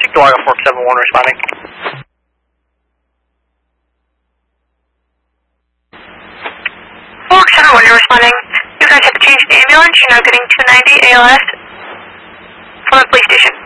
Dwyer 471 responding. Four 71, you're responding. You guys have to change the ambulance. You're now getting 290 ALS from the police station.